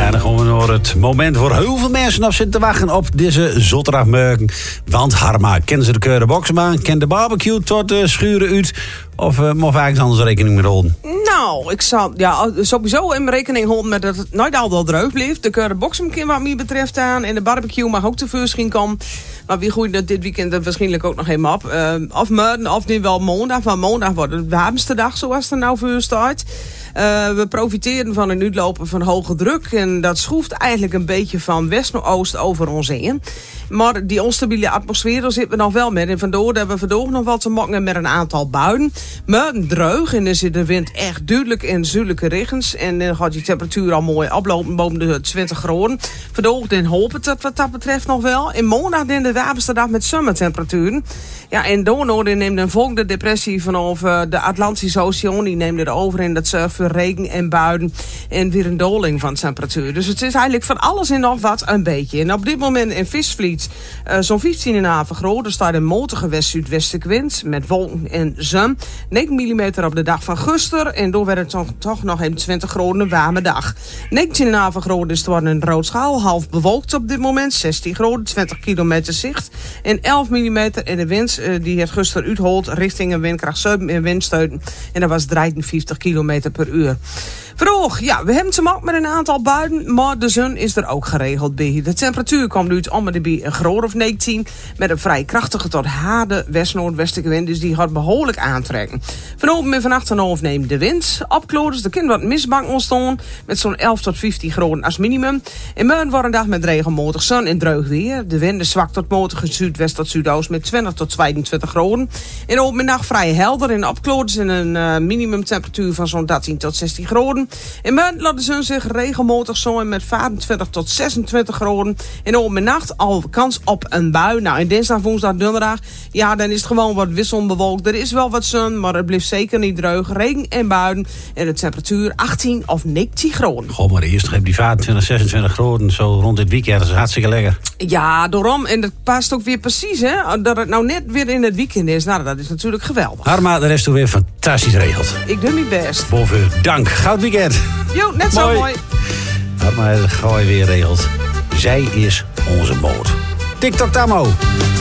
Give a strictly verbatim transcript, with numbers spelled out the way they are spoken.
Ja, dan gaan we naar het moment waar heel veel mensen op zitten te wachten op deze zondagmorgen. Want Harma, kennen ze de keuren boksman, ken de barbecue tot de schuren uit? Of uh, mag ik anders rekening mee houden? Nou, ik zal ja, sowieso in mijn rekening houden met dat het nooit al wel droog blijft. De keuren boksman wat mij betreft aan. En de barbecue mag ook te vuur komen. Maar wie groeit dat dit weekend er waarschijnlijk ook nog helemaal op. Uh, of morgen, of nu wel maandag. Maar maandag wordt het de warmste dag zoals er nou voor staat. Uh, we profiteren van een uitlopen van hoge druk. En dat schroeft eigenlijk een beetje van west naar oost over ons heen. Maar die onstabiele atmosfeer, daar zitten we nog wel met. En vandoor hebben we vandaag nog wat te maken met een aantal buien. Maar een dreug. En dan zit de wind echt duidelijk in zuidelijke richtings. En dan gaat die temperatuur al mooi oplopen boven de twintig graden. Vandaag dan hoop het dat wat dat betreft nog wel. En maandag dan de warmste dag met zomertemperaturen. Ja, en daarna neemt een volgende depressie vanaf uh, de Atlantische Oceaan. Die neemt er over in dat zorgt voor regen en buien. En weer een doling van temperatuur. Dus het is eigenlijk van alles en nog wat een beetje. En op dit moment in Visvliet, uh, zo'n vijftien komma vijf graden. Er staat een matige west-zuidwestelijke wind met wolken en zon. negen millimeter op de dag van gisteren. En door werd het toch, toch nog een twintig graden een warme dag. negentien komma vijf graden is het worden een roodschaal. Half bewolkt op dit moment. zestien graden, twintig kilometer zicht. En elf millimeter in de wind. Uh, die het gisteren uitholt richting een windkracht zeven in windsteuten. En dat was drieënvijftig kilometer per uur. Vroeg, ja, we hebben te maken met een aantal buien, maar de zon is er ook geregeld bij. De temperatuur komt uit om de bij een graad of negentien, met een vrij krachtige tot harde west-noordwestelijke wind, dus die gaat behoorlijk aantrekken. Vanochtend en vannacht en half neemt de wind. Opkloders, er kan wat mistbank ontstaan, met zo'n elf tot vijftien graden als minimum. En morgen wordt een dag met regelmatig zon en dreug weer. De wind is zwak tot matig in zuidwest tot zuidoost met twintig tot tweeëntwintig graden. En op middag vrij helder en opkloders in een uh, minimumtemperatuur van zo'n dertien tot zestien graden. In morgen laat de zon zich regelmatig zon met vijfentwintig tot zesentwintig graden. En op middag al kans op een bui. Nou, en dinsdag, woensdag, donderdag, ja, dan is het gewoon wat wisselbewolkt. Er is wel wat zon, maar het blijft zeker niet droog. Regen en buien. En de temperatuur achttien of negentien graden. Goh, maar eerst heb die vijfentwintig, zesentwintig graden zo rond dit weekend. Dat is hartstikke lekker. Ja, daarom. En dat past ook weer precies, hè. Dat het nou net weer in het weekend is. Nou, dat is natuurlijk geweldig. Harma, de rest toen weer fantastisch regelt. Ik doe mijn best. Boven, dank. Goud weekend. Jo, net mooi. zo mooi. Harma, ga je weer regelt. Zij is onze moot. TikTok Tamo.